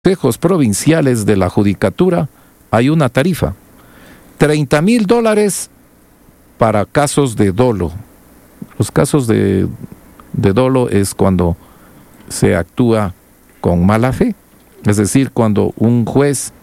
consejos provinciales de la judicatura hay una tarifa. $30,000 para casos de dolo. Los casos de dolo es cuando se actúa con mala fe. Es decir, cuando un juez,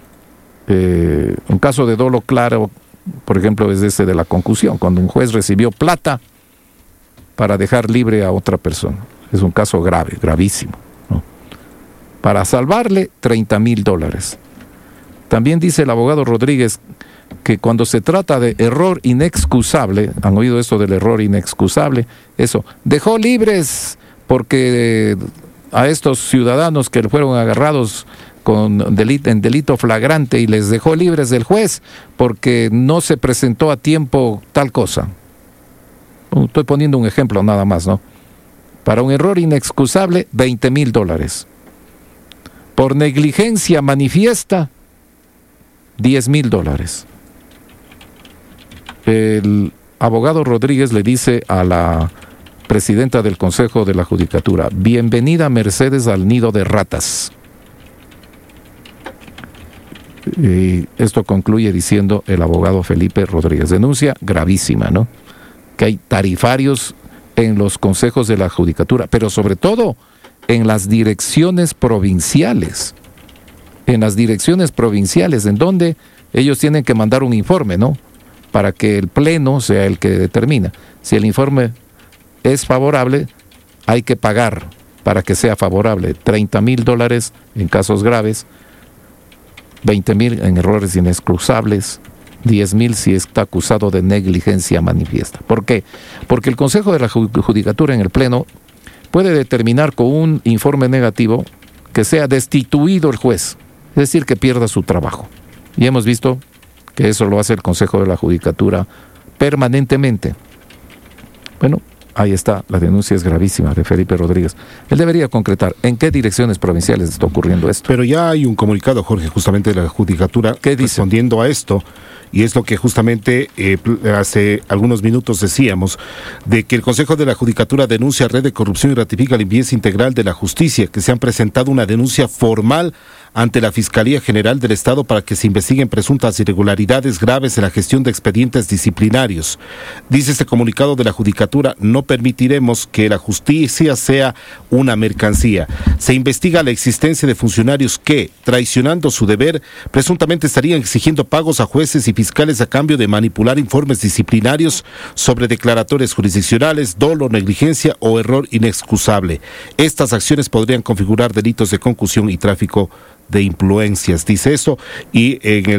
un caso de dolo claro, por ejemplo, es ese de la concusión, cuando un juez recibió plata para dejar libre a otra persona. Es un caso grave, gravísimo, ¿no? Para salvarle, $30,000. También dice el abogado Rodríguez que cuando se trata de error inexcusable, ¿han oído esto del error inexcusable? Eso, dejó libres porque a estos ciudadanos que fueron agarrados en delito flagrante y les dejó libres del juez porque no se presentó a tiempo tal cosa. Estoy poniendo un ejemplo nada más, ¿no? Para un error inexcusable, $20,000. Por negligencia manifiesta, $10,000. El abogado Rodríguez le dice a la presidenta del Consejo de la Judicatura: bienvenida Mercedes al nido de ratas. Y esto concluye diciendo el abogado Felipe Rodríguez. Denuncia gravísima, ¿no? Que hay tarifarios en los consejos de la judicatura, pero sobre todo en las direcciones provinciales. En las direcciones provinciales, en donde ellos tienen que mandar un informe, ¿no? Para que el pleno sea el que determina. Si el informe es favorable, hay que pagar para que sea favorable. $30,000 en casos graves, $20,000 en errores inexcusables, $10,000 si está acusado de negligencia manifiesta. ¿Por qué? Porque el Consejo de la Judicatura en el Pleno puede determinar con un informe negativo que sea destituido el juez, es decir, que pierda su trabajo. Y hemos visto que eso lo hace el Consejo de la Judicatura permanentemente. Bueno, ahí está, la denuncia es gravísima de Felipe Rodríguez. Él debería concretar en qué direcciones provinciales está ocurriendo esto. Pero ya hay un comunicado, Jorge, justamente de la Judicatura respondiendo a esto. Y es lo que justamente hace algunos minutos decíamos, de que el Consejo de la Judicatura denuncia red de corrupción y ratifica la limpieza integral de la justicia, que se han presentado una denuncia formal ante la Fiscalía General del Estado para que se investiguen presuntas irregularidades graves en la gestión de expedientes disciplinarios. Dice este comunicado de la Judicatura: no permitiremos que la justicia sea una mercancía. Se investiga la existencia de funcionarios que, traicionando su deber, presuntamente estarían exigiendo pagos a jueces y fiscales a cambio de manipular informes disciplinarios sobre declaratorias jurisdiccionales, dolo, negligencia o error inexcusable. Estas acciones podrían configurar delitos de concusión y tráfico de influencias, dice eso, y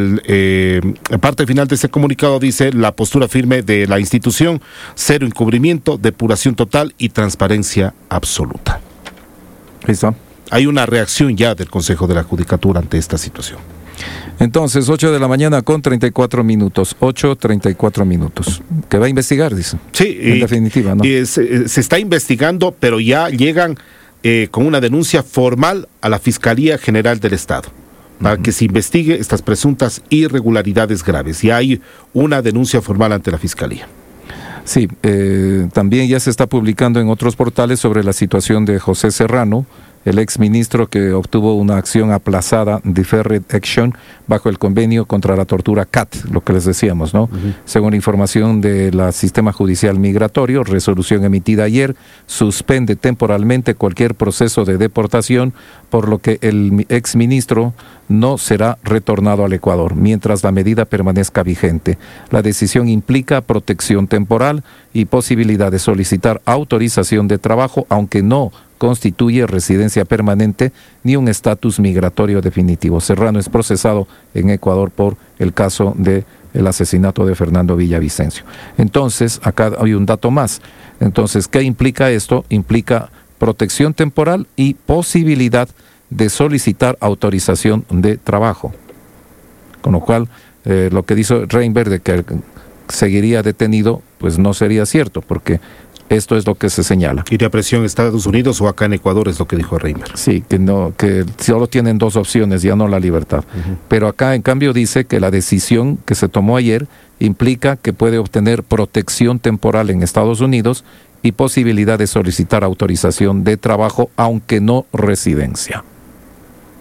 en la parte final de ese comunicado dice: la postura firme de la institución, cero encubrimiento, depuración total y transparencia absoluta. ¿Listo? Hay una reacción ya del Consejo de la Judicatura ante esta situación. Entonces, 8 de la mañana con 34 minutos, 8:34 minutos. ¿Que va a investigar, dice? Sí, en definitiva, ¿no? Se está investigando, pero ya llegan con una denuncia formal a la Fiscalía General del Estado para que se investigue estas presuntas irregularidades graves. Ya hay una denuncia formal ante la Fiscalía. Sí, también ya se está publicando en otros portales sobre la situación de José Serrano, el exministro que obtuvo una acción aplazada, deferred action, bajo el convenio contra la tortura CAT, lo que les decíamos, ¿no? Según información del Sistema Judicial Migratorio, resolución emitida ayer, suspende temporalmente cualquier proceso de deportación, por lo que el exministro no será retornado al Ecuador, mientras la medida permanezca vigente. La decisión implica protección temporal y posibilidad de solicitar autorización de trabajo, aunque no constituye residencia permanente ni un estatus migratorio definitivo. Serrano es procesado en Ecuador por el caso del asesinato de Fernando Villavicencio. Entonces, acá hay un dato más. Entonces, ¿qué implica esto? Implica protección temporal y posibilidad de solicitar autorización de trabajo. Con lo cual, lo que dice Reinberg de que seguiría detenido, pues no sería cierto, porque esto es lo que se señala. ¿Iría a presión en Estados Unidos o acá en Ecuador? Es lo que dijo Reinberg. Sí, que solo tienen dos opciones, ya no la libertad. Pero acá, en cambio, dice que la decisión que se tomó ayer implica que puede obtener protección temporal en Estados Unidos y posibilidad de solicitar autorización de trabajo, aunque no residencia.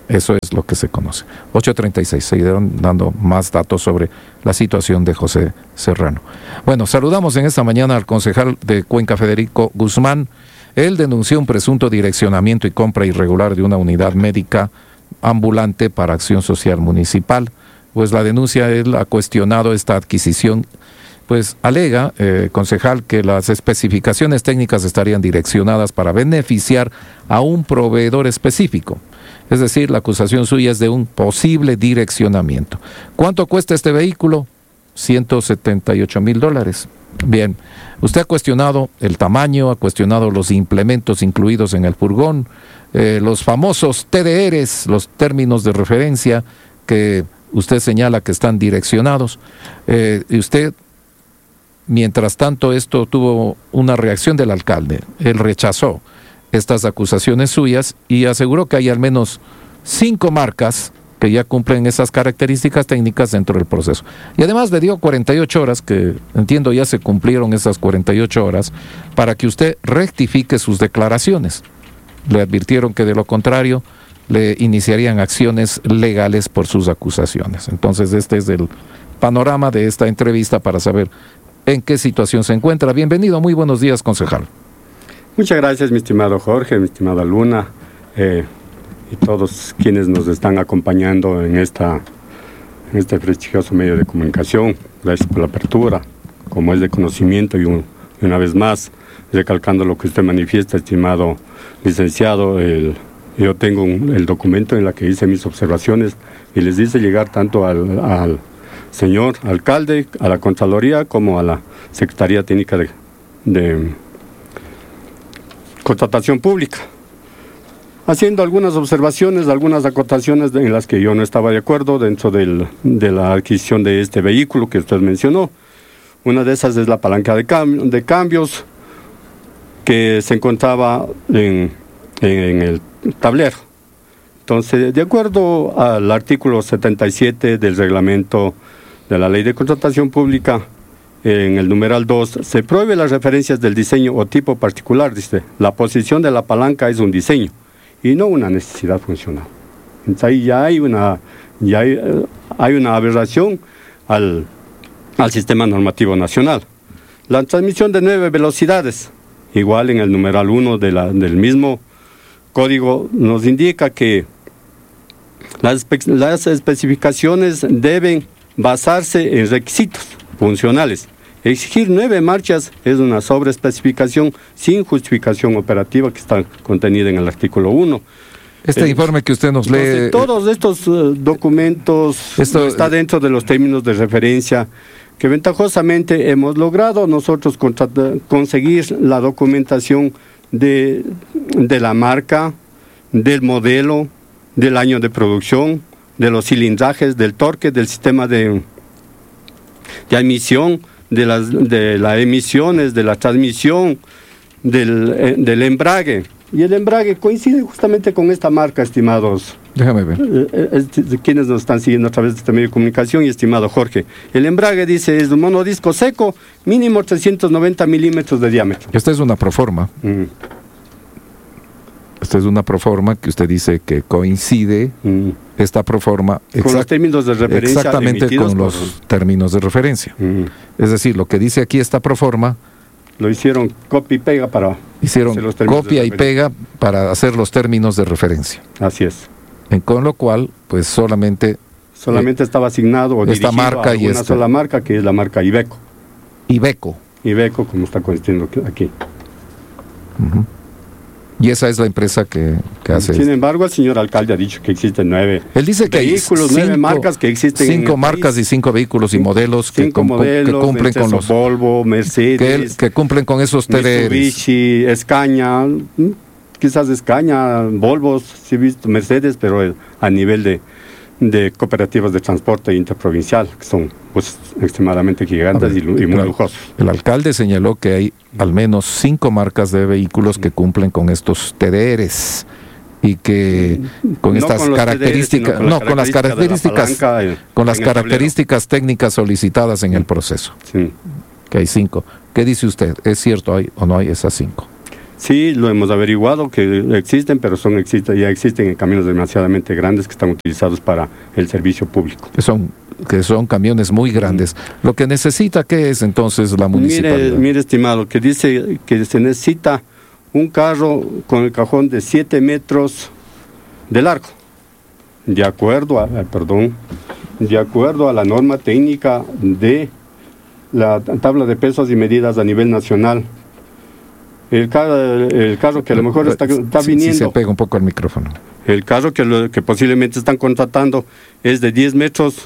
Eso es lo que se conoce. 8:36, seguirán dando más datos sobre la situación de José Serrano. Bueno, saludamos en esta mañana al concejal de Cuenca, Federico Guzmán. Él denunció un presunto direccionamiento y compra irregular de una unidad médica ambulante para Acción Social Municipal. Pues la denuncia, él ha cuestionado esta adquisición, pues alega, concejal, que las especificaciones técnicas estarían direccionadas para beneficiar a un proveedor específico. Es decir, la acusación suya es de un posible direccionamiento. ¿Cuánto cuesta este vehículo? $178,000. Bien, usted ha cuestionado el tamaño, ha cuestionado los implementos incluidos en el furgón, los famosos TDRs, los términos de referencia que usted señala que están direccionados. Y usted, mientras tanto, esto tuvo una reacción del alcalde. Él rechazó estas acusaciones suyas y aseguró que hay al menos 5 marcas que ya cumplen esas características técnicas dentro del proceso. Y además le dio 48 horas, que entiendo ya se cumplieron esas 48 horas, para que usted rectifique sus declaraciones. Le advirtieron que de lo contrario le iniciarían acciones legales por sus acusaciones. Entonces este es el panorama de esta entrevista para saber en qué situación se encuentra. Bienvenido, muy buenos días, concejal. Muchas gracias, mi estimado Jorge, mi estimada Luna, y todos quienes nos están acompañando en este prestigioso medio de comunicación. Gracias por la apertura, como es de conocimiento, y una vez más, recalcando lo que usted manifiesta, estimado licenciado, yo tengo el documento en el que hice mis observaciones y les hice llegar tanto al señor alcalde, a la Contraloría, como a la Secretaría Técnica de Contratación Pública, haciendo algunas observaciones, algunas acotaciones en las que yo no estaba de acuerdo dentro de la adquisición de este vehículo que usted mencionó. Una de esas es la palanca de cambios que se encontraba en el tablero. Entonces, de acuerdo al artículo 77 del reglamento de la Ley de Contratación Pública, en el numeral 2, se prohíbe las referencias del diseño o tipo particular. Dice, la posición de la palanca es un diseño y no una necesidad funcional. Entonces ahí ya hay una aberración al sistema normativo nacional. La transmisión de 9 velocidades, igual en el numeral 1 del mismo código, nos indica que las especificaciones deben basarse en requisitos funcionales. Exigir 9 marchas es una sobreespecificación sin justificación operativa que está contenida en el artículo 1. Este informe que usted nos lee... Todos estos documentos está dentro de los términos de referencia que ventajosamente hemos logrado nosotros conseguir la documentación de la marca, del modelo, del año de producción, de los cilindrajes, del torque, del sistema de emisión, de las emisiones, de la transmisión, del embrague. Y el embrague coincide justamente con esta marca, estimados. Déjame ver. Quienes nos están siguiendo a través de este medio de comunicación, y estimado Jorge. El embrague dice, es un monodisco seco, mínimo 390 milímetros de diámetro. Esta es una proforma. Esta es una proforma que usted dice que coincide, esta proforma... con los términos de referencia. Exactamente, con los términos de referencia. Es decir, lo que dice aquí esta proforma... Lo hicieron copia y pega para... Hicieron copia y pega para hacer los términos de referencia. Así es. Con lo cual, pues solamente estaba asignado o esta marca a una sola marca, que es la marca Iveco. Iveco, como está conociendo aquí. Y esa es la empresa que hace. Sin embargo, el señor alcalde ha dicho que existen 9 Él dice que vehículos, 9 marcas que existen 5 marcas y 5 vehículos y modelos que cumplen con los Volvo, Mercedes, que cumplen con esos TDRs. Mitsubishi, Scania, quizás Scania, Volvos, sí he visto Mercedes, pero a nivel de cooperativas de transporte interprovincial, que son pues extremadamente gigantes y muy lujosos. El alcalde señaló que hay al menos 5 marcas de vehículos que cumplen con estos TDRs y que con estas características, con las características técnicas solicitadas en el proceso. Sí. Que hay 5. ¿Qué dice usted? ¿Es cierto hay o no hay esas 5? Sí, lo hemos averiguado que existen, pero ya existen en camiones demasiadamente grandes que están utilizados para el servicio público. Que son camiones muy grandes. Lo que necesita, ¿qué es entonces la municipalidad? Mire, estimado, que dice que se necesita un carro con el cajón de 7 metros de largo, de acuerdo a la norma técnica de la tabla de pesos y medidas a nivel nacional. El carro que a lo mejor está viniendo... Sí, se pega un poco al micrófono. El carro que posiblemente están contratando es de 10 metros,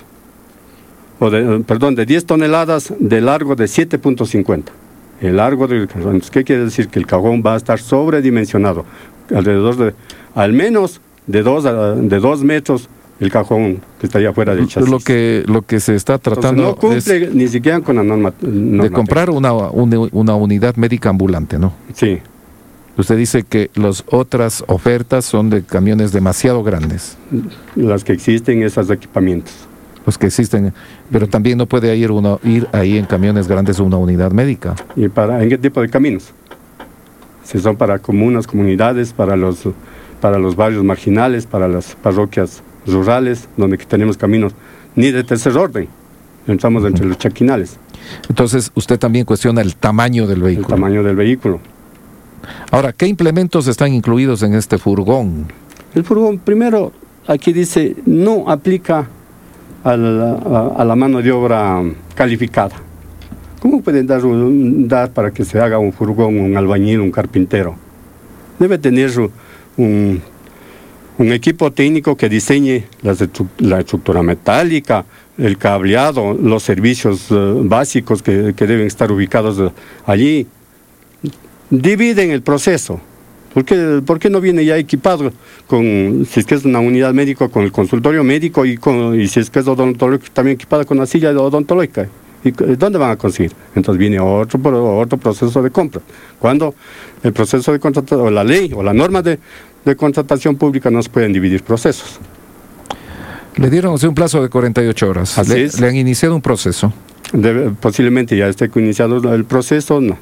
de 10 toneladas de largo de 7.50. El largo del cajón. ¿Qué quiere decir? Que el cajón va a estar sobredimensionado, alrededor de al menos de 2 metros el cajón que estaría fuera del chasis. Lo que se está tratando. Entonces, no cumple ni siquiera con la norma de comprar una unidad médica ambulante, ¿no? Sí. Usted dice que las otras ofertas son de camiones demasiado grandes. Las que existen, esos equipamientos. Los que existen, pero también no puede ir ahí en camiones grandes una unidad médica. ¿Y en qué tipo de caminos? Si son para comunidades, para los barrios marginales, para las parroquias rurales, donde tenemos caminos ni de tercer orden, entramos entre los chaquinales. Entonces, usted también cuestiona el tamaño del vehículo. El tamaño del vehículo. Ahora, ¿qué implementos están incluidos en este furgón? El furgón, primero, aquí dice, no aplica a la mano de obra calificada. ¿Cómo pueden dar para que se haga un furgón, un albañil, un carpintero? Debe tener un equipo técnico que diseñe la estructura metálica, el cableado, los servicios básicos que deben estar ubicados allí. Dividen el proceso. ¿Por qué no viene ya equipado si es que es una unidad médica, con el consultorio médico y si es que es odontológico, también equipada con la silla odontológica? ¿Y dónde van a conseguir? Entonces viene otro proceso de compra. Cuando el proceso de contratación, o la ley, o la norma de contratación pública, no se pueden dividir procesos. Le dieron un plazo de 48 horas. Así es. ¿Le han iniciado un proceso? Posiblemente ya esté iniciado el proceso. No,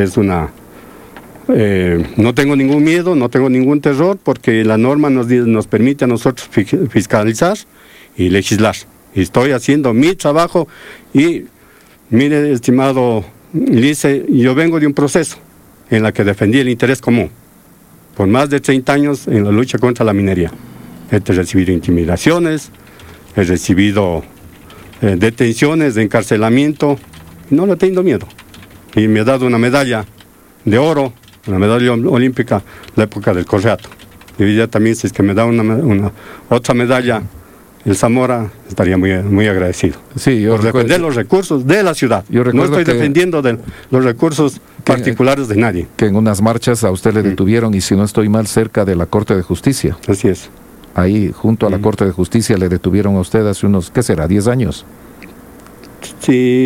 no tengo ningún miedo, no tengo ningún terror, porque la norma nos permite a nosotros fiscalizar y legislar. Y estoy haciendo mi trabajo y, mire, estimado Lice, yo vengo de un proceso en la que defendí el interés común por más de 30 años en la lucha contra la minería. He recibido intimidaciones, he recibido detenciones, de encarcelamiento, y no le he tenido miedo. Y me ha dado una medalla de oro, una medalla olímpica, la época del Correato. Y ya también, si es que me da otra medalla, el Zamora, estaría muy agradecido. Sí, por defender los recursos de la ciudad. No estoy defendiendo los recursos particulares de nadie. Que en unas marchas a usted le detuvieron, y si no estoy mal, cerca de la Corte de Justicia. Así es. Ahí, junto a la Corte de Justicia, le detuvieron a usted hace unos, ¿qué será? ¿10 años? Sí,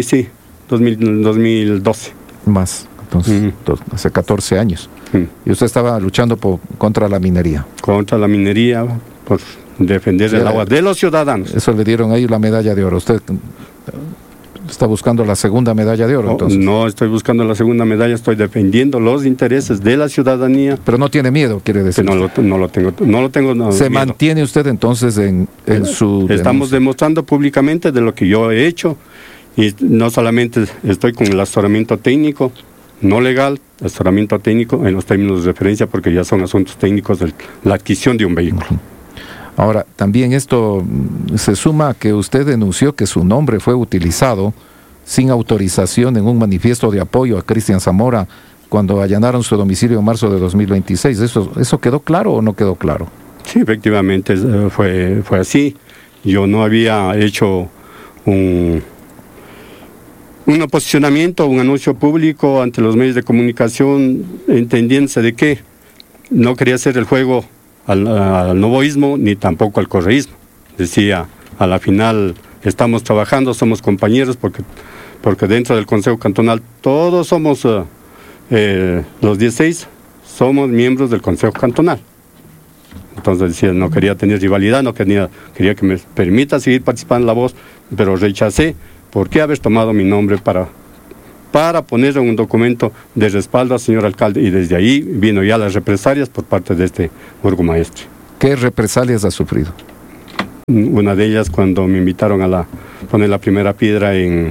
2012. Más, entonces, hace 14 años. Y usted estaba luchando contra la minería. Contra la minería, por defender el agua de los ciudadanos. Eso le dieron ahí la medalla de oro. ¿Usted está buscando la segunda medalla de oro, entonces? No estoy buscando la segunda medalla, estoy defendiendo los intereses de la ciudadanía. Pero no tiene miedo, quiere decir. No lo tengo. ¿Se mantiene usted entonces en su... Estamos demostrando públicamente de lo que yo he hecho, y no solamente estoy con el asesoramiento técnico, no legal, asesoramiento técnico en los términos de referencia, porque ya son asuntos técnicos de la adquisición de un vehículo. Ahora, también esto se suma a que usted denunció que su nombre fue utilizado sin autorización en un manifiesto de apoyo a Cristian Zamora cuando allanaron su domicilio en marzo de 2026. ¿Eso quedó claro o no quedó claro? Sí, efectivamente fue así. Yo no había hecho un posicionamiento, un anuncio público ante los medios de comunicación, entendiéndose de que no quería hacer el juego al novoísmo ni tampoco al correísmo. Decía, a la final estamos trabajando, somos compañeros, porque dentro del Consejo Cantonal todos somos, los 16 somos miembros del Consejo Cantonal. Entonces decía, no quería tener rivalidad, quería que me permita seguir participando en la voz, pero rechacé. ¿Por qué haber tomado mi nombre para para poner un documento de respaldo al señor alcalde, y desde ahí vino ya las represalias por parte de este burgomaestre. ¿Qué represalias ha sufrido? Una de ellas cuando me invitaron a poner la primera piedra en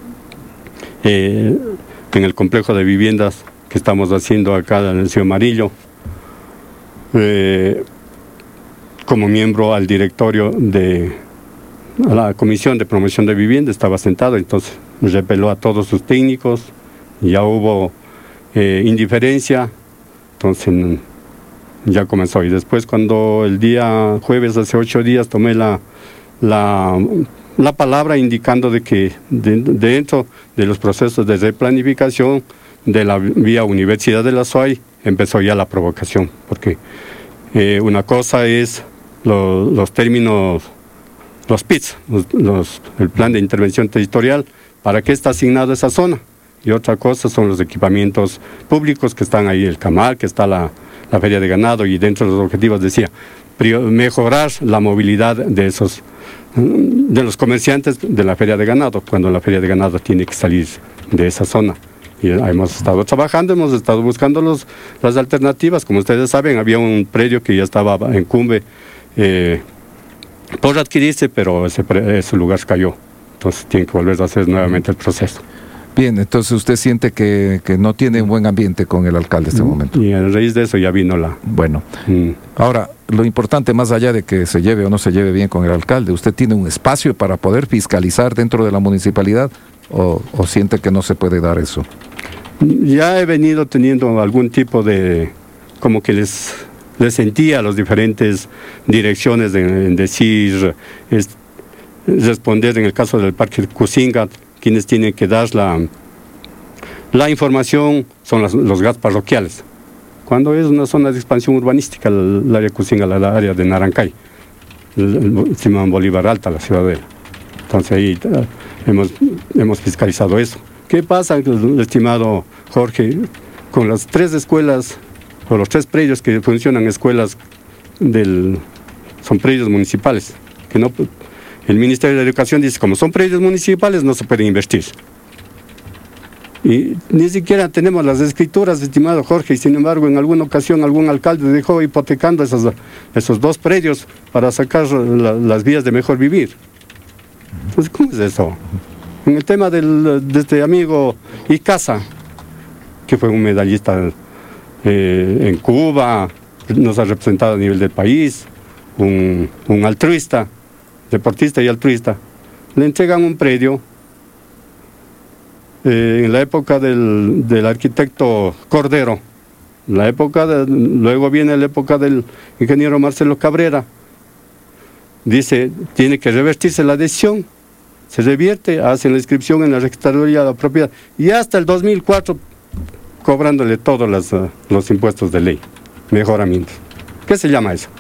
el complejo de viviendas que estamos haciendo acá en el Ciudad Amarillo, como miembro al directorio de la Comisión de Promoción de Vivienda, estaba sentado, entonces repeló a todos sus técnicos, ya hubo indiferencia, entonces ya comenzó. Y después cuando el día jueves, hace 8 días, tomé la palabra indicando de que dentro de los procesos de replanificación de la vía Universidad de la SOAI empezó ya la provocación, porque una cosa es los términos, los PITs, el plan de intervención territorial, para qué está asignado esa zona, y otra cosa son los equipamientos públicos que están ahí, el CAMAR, que está la feria de ganado, y dentro de los objetivos decía mejorar la movilidad de los comerciantes de la feria de ganado, cuando la feria de ganado tiene que salir de esa zona. Y hemos estado trabajando, hemos estado buscando las alternativas. Como ustedes saben, había un predio que ya estaba en Cumbe por adquirirse, pero ese lugar cayó, entonces tiene que volver a hacer nuevamente el proceso. Bien, entonces usted siente que no tiene un buen ambiente con el alcalde en este momento. Y a raíz de eso ya vino la... Bueno, ahora, lo importante, más allá de que se lleve o no se lleve bien con el alcalde, ¿usted tiene un espacio para poder fiscalizar dentro de la municipalidad o siente que no se puede dar eso? Ya he venido teniendo algún tipo de... como que les sentía a las diferentes direcciones en decir, responder en el caso del Parque Cusinga. Quienes tienen que dar la información son los GATS parroquiales. Cuando es una zona de expansión urbanística, el área Cusinga, la área de Narancay, el Simón Bolívar Alta, la ciudadela. Entonces ahí hemos fiscalizado eso. ¿Qué pasa, estimado Jorge, con las 3 escuelas, o los 3 predios que funcionan escuelas son predios municipales, que no... El Ministerio de Educación dice, como son predios municipales, no se puede invertir. Y ni siquiera tenemos las escrituras, estimado Jorge, y sin embargo, en alguna ocasión, algún alcalde dejó hipotecando esos 2 predios para sacar las vías de mejor vivir. Entonces, ¿cómo es eso? En el tema de este amigo Icaza, que fue un medallista en Cuba, nos ha representado a nivel del país, un altruista, deportista y altruista, le entregan un predio en la época del arquitecto Cordero, luego viene la época del ingeniero Marcelo Cabrera. Dice, tiene que revertirse la decisión, se revierte, hacen la inscripción en la registraduría de la propiedad, y hasta el 2004 cobrándole todos los impuestos de ley, mejoramientos. ¿Qué se llama eso?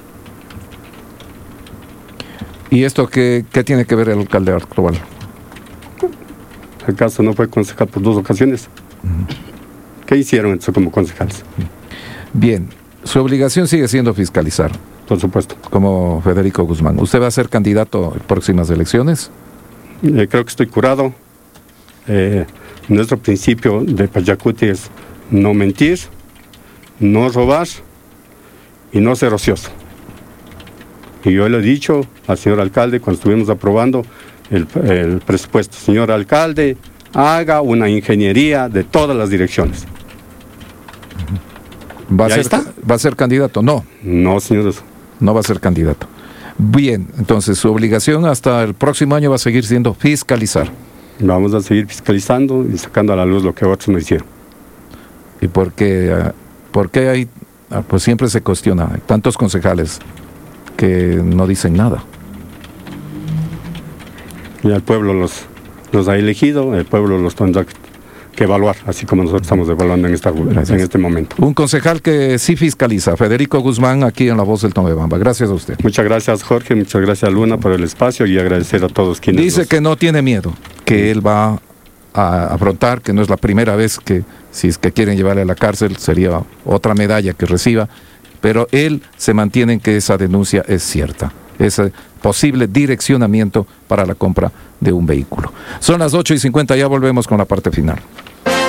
¿Y esto qué tiene que ver el alcalde actual? ¿Acaso no fue concejal por 2 ocasiones? ¿Qué hicieron eso como concejales? Bien, su obligación sigue siendo fiscalizar. Por supuesto. Como Federico Guzmán. ¿Usted va a ser candidato en próximas elecciones? Creo que estoy curado. Nuestro principio de Pachacuti es no mentir, no robar y no ser ocioso. Y yo le he dicho al señor alcalde cuando estuvimos aprobando el presupuesto, señor alcalde, haga una ingeniería de todas las direcciones. ¿Va a ser candidato? No. No, señor. No va a ser candidato. Bien, entonces su obligación hasta el próximo año va a seguir siendo fiscalizar. Vamos a seguir fiscalizando y sacando a la luz lo que otros no hicieron. ¿Y por qué hay, pues siempre se cuestiona, hay tantos concejales que no dicen nada? Y el pueblo los ha elegido, el pueblo los tendrá que evaluar, así como nosotros estamos evaluando en este momento. Un concejal que sí fiscaliza, Federico Guzmán, aquí en La Voz del Tombebamba. Gracias a usted. Muchas gracias, Jorge, muchas gracias, Luna, por el espacio, y agradecer a todos quienes... Dice que no tiene miedo, que él va a afrontar, que no es la primera vez que, si es que quieren llevarle a la cárcel, sería otra medalla que reciba, pero él se mantiene en que esa denuncia es cierta, ese posible direccionamiento para la compra de un vehículo. Son las 8:50, ya volvemos con la parte final.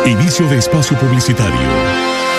Inicio de espacio publicitario.